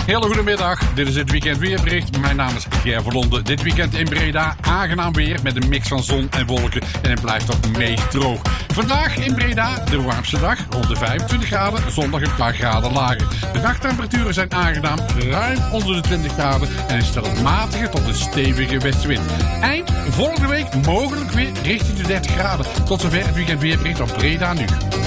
Hele goedemiddag, dit is het weekend weerbericht. Mijn naam is Ger Verlonde. Dit weekend in Breda aangenaam weer met een mix van zon en wolken en het blijft ook meest droog. Vandaag in Breda de warmste dag, rond de 25 graden, zondag een paar graden lager. De nachttemperaturen zijn aangenaam, ruim onder de 20 graden en is er een matige tot een stevige westenwind. Eind volgende week mogelijk weer richting de 30 graden. Tot zover het weekend weerbericht op Breda nu.